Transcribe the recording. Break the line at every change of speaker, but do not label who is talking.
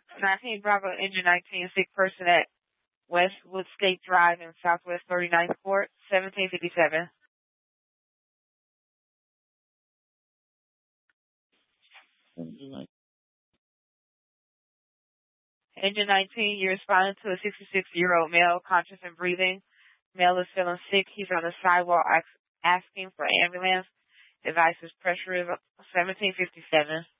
19 Bravo, engine 19, sick person at West Woodscape Drive in Southwest 39th Court, 1757. Engine 19, you're responding to a 66-year-old male, conscious and breathing. Male is feeling sick. He's on the sidewalk asking for ambulance. Device's pressure is 1757.